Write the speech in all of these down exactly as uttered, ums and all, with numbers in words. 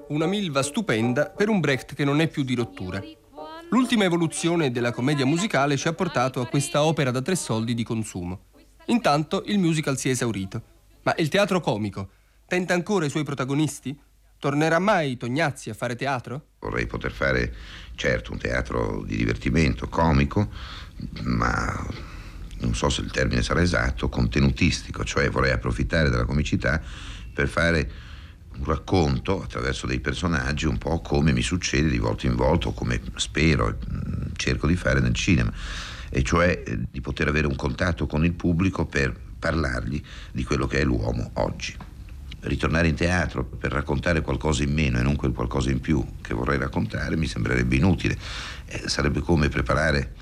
Una milva stupenda per un Brecht che non è più di rottura. L'ultima evoluzione della commedia musicale ci ha portato a questa opera da tre soldi di consumo. Intanto il musical si è esaurito. Ma il teatro comico tenta ancora i suoi protagonisti? Tornerà mai Tognazzi a fare teatro? Vorrei poter fare, certo, un teatro di divertimento, comico, ma non so se il termine sarà esatto, contenutistico, cioè vorrei approfittare della comicità per fare un racconto attraverso dei personaggi, un po' come mi succede di volta in volta, o come spero, cerco di fare nel cinema, e cioè di poter avere un contatto con il pubblico per parlargli di quello che è l'uomo oggi. Ritornare in teatro per raccontare qualcosa in meno e non quel qualcosa in più che vorrei raccontare mi sembrerebbe inutile. Eh, sarebbe come preparare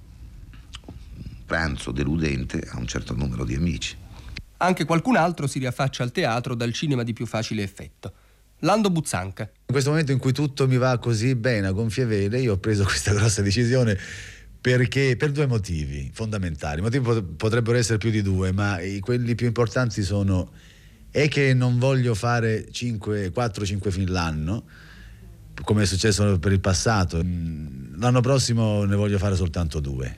un pranzo deludente a un certo numero di amici. Anche qualcun altro si riaffaccia al teatro dal cinema di più facile effetto. Lando Buzzanca. In questo momento in cui tutto mi va così bene a gonfie vele, io ho preso questa grossa decisione perché per due motivi fondamentali. I motivi potrebbero essere più di due, ma quelli più importanti sono è che non voglio fare quattro cinque film l'anno, come è successo per il passato. L'anno prossimo ne voglio fare soltanto due.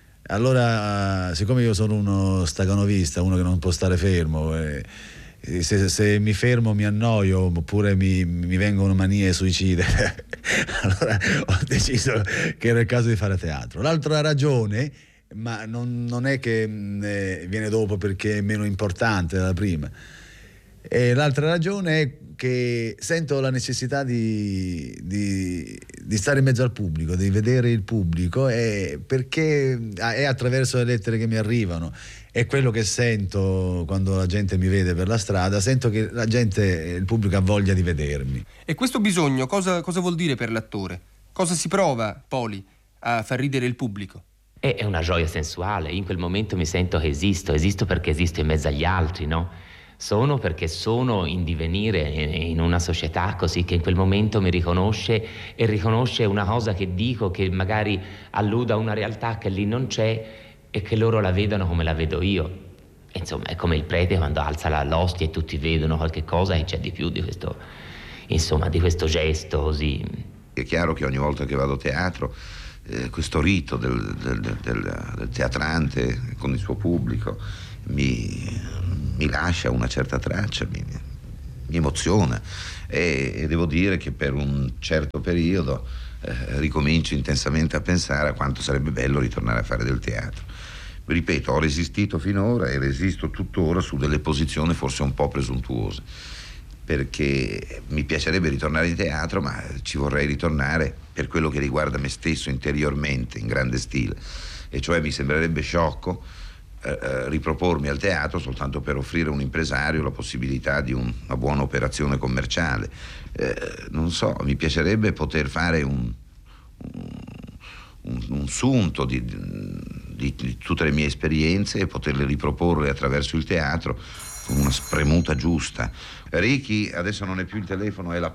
Allora, siccome io sono uno staganovista, uno che non può stare fermo, eh, se, se mi fermo mi annoio oppure mi, mi vengono manie suicide, allora ho deciso che era il caso di fare teatro. L'altra ragione, ma non, non è che eh, viene dopo perché è meno importante della prima, e l'altra ragione è che sento la necessità di, di, di stare in mezzo al pubblico, di vedere il pubblico, e perché è attraverso le lettere che mi arrivano, è quello che sento quando la gente mi vede per la strada, sento che la gente, il pubblico ha voglia di vedermi. E questo bisogno cosa, cosa vuol dire per l'attore? Cosa si prova, Poli, a far ridere il pubblico? È una gioia sensuale. In quel momento mi sento che esisto, esisto perché esisto in mezzo agli altri, no? Sono perché sono in divenire in una società così che in quel momento mi riconosce e riconosce una cosa che dico che magari alluda a una realtà che lì non c'è e che loro la vedono come la vedo io. Insomma, è come il prete quando alza la, l'ostia e tutti vedono qualche cosa e c'è di più di questo, insomma, di questo gesto così. È chiaro che ogni volta che vado a teatro eh, questo rito del, del, del, del teatrante con il suo pubblico mi, mi lascia una certa traccia, mi, mi emoziona, e, e devo dire che per un certo periodo eh, ricomincio intensamente a pensare a quanto sarebbe bello ritornare a fare del teatro. Ripeto, ho resistito finora e resisto tuttora su delle posizioni forse un po' presuntuose, perché mi piacerebbe ritornare in teatro, ma ci vorrei ritornare per quello che riguarda me stesso interiormente, in grande stile, e cioè mi sembrerebbe sciocco eh, ripropormi al teatro soltanto per offrire a un impresario la possibilità di un, una buona operazione commerciale. Eh, non so, mi piacerebbe poter fare un, un, un sunto di, di, di tutte le mie esperienze e poterle riproporre attraverso il teatro con una spremuta giusta. Ricky adesso non è più il telefono, è la